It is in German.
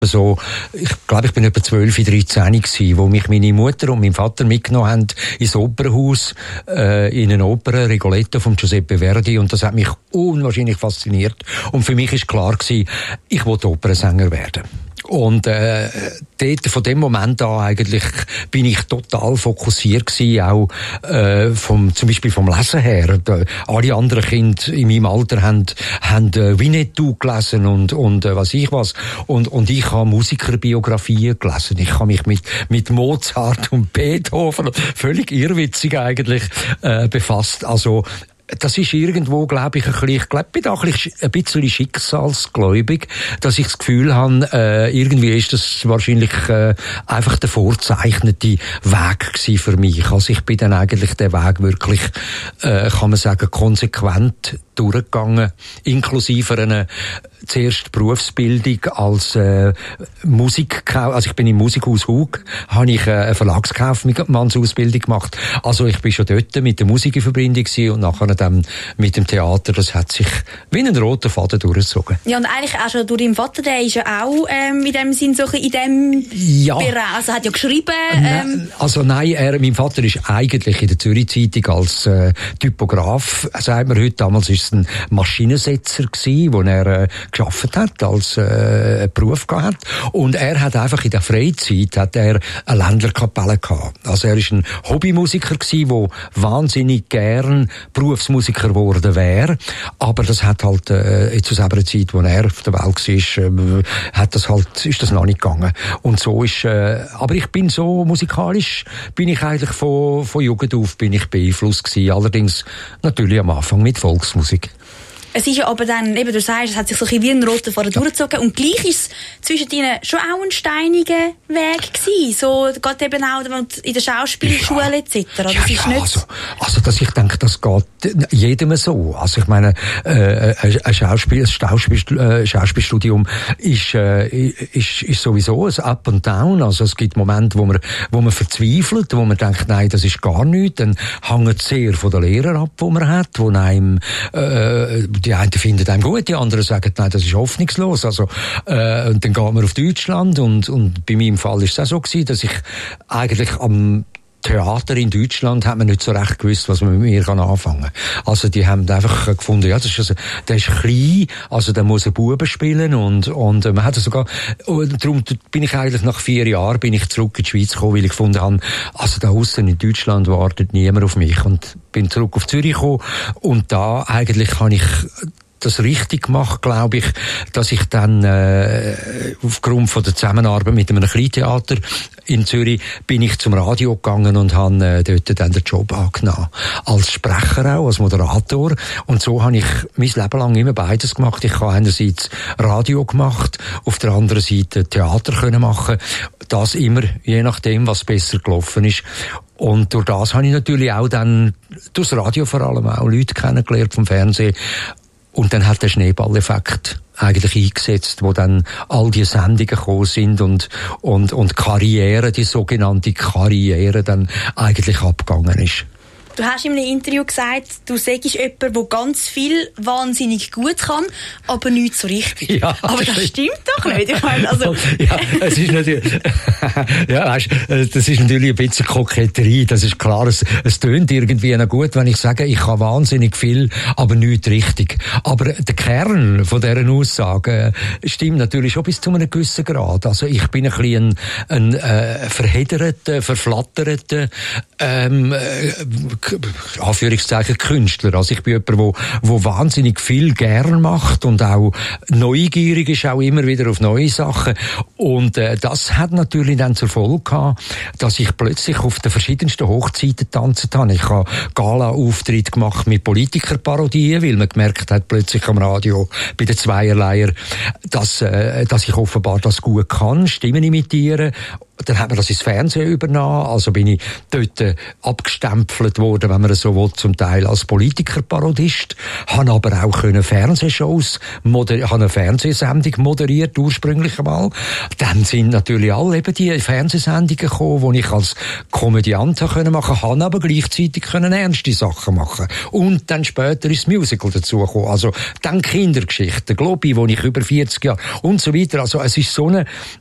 So, ich glaube, ich bin etwa 12, 13 gewesen, wo mich meine Mutter und mein Vater mitgenommen haben ins Opernhaus, in eine Oper, Rigoletto von Giuseppe Verdi, und das hat mich unwahrscheinlich fasziniert. Und für mich ist klar gewesen, ich wollte Opernsänger werden. Und dort, von dem Moment an eigentlich bin ich total fokussiert gewesen, auch zum Beispiel vom Lesen her. Alle anderen Kinder in meinem Alter haben Winnetou gelesen und was ich was. Und ich habe Musikerbiografien gelesen. Ich habe mich mit Mozart und Beethoven, völlig irrwitzig eigentlich, befasst. Also das ist irgendwo, glaube ich, ich bin da ein bisschen schicksalsgläubig, dass ich das Gefühl habe, irgendwie ist das wahrscheinlich einfach der vorzeichnete Weg gewesen für mich. Also ich bin dann eigentlich den Weg wirklich, kann man sagen, konsequent durchgegangen, inklusive einer zuerst Berufsbildung als also ich bin im Musikhaus Hug, habe ich eine Verlagskaufmannsausbildung gemacht. Also ich bin schon dort mit der Musik in Verbindung gewesen und nachher dann mit dem Theater. Das hat sich wie ein roter Faden durchgezogen. Ja, und eigentlich auch schon durch deinen Vater, der ist ja auch in dem Sinn so in dem Bereich, also hat ja geschrieben. Mein Vater ist eigentlich in der Zürich-Zeitung als Typograf, sagt man heute, damals ist es ein Maschinensetzer gewesen, wo er gearbeitet hat, als Beruf gehabt hat. Und er hat einfach in der Freizeit eine Ländlerkapelle gehabt. Also er ist ein Hobbymusiker gewesen, der wahnsinnig gern Berufsmusiker geworden wäre. Aber das hat halt, zu selber Zeit, wo er auf der Welt war, ist das noch nicht gegangen. Und so ist, aber ich bin so musikalisch, bin ich eigentlich von Jugend auf bin ich beeinflusst gewesen. Allerdings natürlich am Anfang mit Volksmusik. Es ist ja aber dann, eben, du sagst, es hat sich so ein wie ein roter Faden durchgezogen. Und gleich ist es zwischen ihnen schon auch ein steiniger Weg gewesen. So, geht eben auch in der Schauspielschule etc. Das ist nicht... Also, dass ich denke, das geht jedem so. Also, ich meine, ein Schauspielstudium ist sowieso ein Up and Down. Also, es gibt Momente, wo man verzweifelt, wo man denkt, nein, das ist gar nichts. Dann hängt sehr von den Lehrern ab, die man hat, wo einem, die einen finden einem gut, die anderen sagen, nein, das ist hoffnungslos. Also, und dann geht man auf Deutschland und bei meinem Fall ist es auch so gewesen, dass ich eigentlich am Theater in Deutschland hat man nicht so recht gewusst, was man mit mir anfangen kann. Also die haben einfach gefunden, ja, der ist klein, also der muss ein Buben spielen und man hat sogar, darum bin ich eigentlich nach 4 Jahren bin ich zurück in die Schweiz gekommen, weil ich gefunden habe, also da aussen in Deutschland wartet niemand auf mich, und bin zurück auf Zürich gekommen und da eigentlich habe ich das richtig gemacht, glaube ich, dass ich dann aufgrund von der Zusammenarbeit mit einem Kleintheater in Zürich bin ich zum Radio gegangen und habe dort dann den Job angenommen. Als Sprecher auch, als Moderator. Und so habe ich mein Leben lang immer beides gemacht. Ich habe einerseits Radio gemacht, auf der anderen Seite Theater können machen. Das immer, je nachdem, was besser gelaufen ist. Und durch das habe ich natürlich auch dann, durchs Radio vor allem auch Leute kennengelernt vom Fernsehen. Und dann hat der Schneeballeffekt eigentlich eingesetzt, wo dann all die Sendungen gekommen sind und Karriere, die sogenannte Karriere dann eigentlich abgegangen ist. Du hast in einem Interview gesagt, du sagst jemand, der ganz viel wahnsinnig gut kann, aber nichts so richtig. Ja, aber das stimmt doch nicht. Ich meine, also ja, es ist natürlich, ja, weißt, das ist natürlich ein bisschen Koketterie. Das ist klar. Es tönt irgendwie noch gut, wenn ich sage, ich kann wahnsinnig viel, aber nichts richtig. Aber der Kern von dieser Aussage stimmt natürlich schon bis zu einem gewissen Grad. Also ich bin ein bisschen ein verhedderter, verflatterter, Anführungszeichen Künstler. Also ich bin jemand, der wahnsinnig viel gern macht und auch neugierig ist, auch immer wieder auf neue Sachen. Und das hat natürlich dann zur Folge gehabt, dass ich plötzlich auf den verschiedensten Hochzeiten tanzt habe. Ich habe Gala-Auftritte gemacht mit Politikerparodien, weil man gemerkt hat plötzlich am Radio bei den Zweierleier, dass ich offenbar das gut kann, Stimmen imitieren. dann hat man das ins Fernsehen übernommen, also bin ich dort abgestempelt worden, wenn man so will, zum Teil als Politikerparodist, habe aber auch Fernsehshows, habe eine Fernsehsendung moderiert, ursprünglich einmal. Dann sind natürlich alle eben die Fernsehsendungen gekommen, die ich als Komödiant machen konnte, habe aber gleichzeitig ernste Sachen machen. Und dann später ist das Musical dazugekommen, also dann Kindergeschichten, Globi, wo ich über 40 Jahre und so weiter, also es ist so eine